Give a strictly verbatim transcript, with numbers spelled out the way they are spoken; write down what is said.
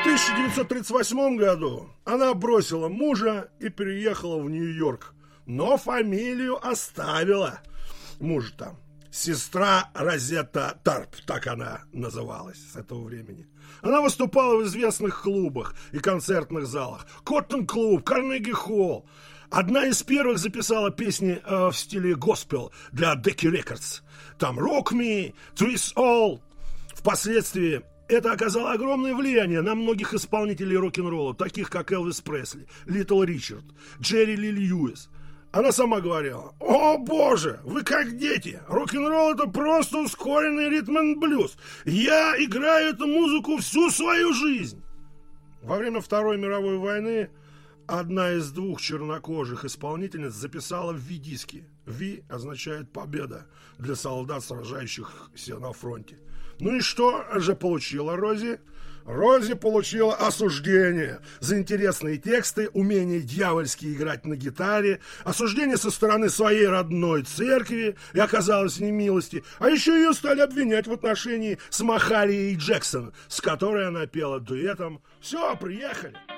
В тысяча девятьсот тридцать восьмом году она бросила мужа и переехала в Нью-Йорк, но фамилию оставила. Муж там. Сестра Розетта Тарп, так она называлась с этого времени. Она выступала в известных клубах и концертных залах. Коттон-клуб, Карнеги-холл. Одна из первых записала песни э, в стиле госпел для Decca Records. Там «Rock Me», «Twist All». Впоследствии это оказало огромное влияние на многих исполнителей рок-н-ролла, таких как Элвис Пресли, Литл Ричард, Джерри Ли Льюис. Она сама говорила: «О боже, вы как дети, рок-н-ролл это просто ускоренный ритм-н-блюз. Я играю эту музыку всю свою жизнь». Во время Второй мировой войны одна из двух чернокожих исполнительниц записала Ви-диски. Ви означает победа для солдат, сражающихся на фронте. Ну и что же получила Рози? Рози получила осуждение за интересные тексты, умение дьявольски играть на гитаре, осуждение со стороны своей родной церкви и оказалась в немилости. А еще ее стали обвинять в отношении с Махарией Джексон, с которой она пела дуэтом. Все, приехали.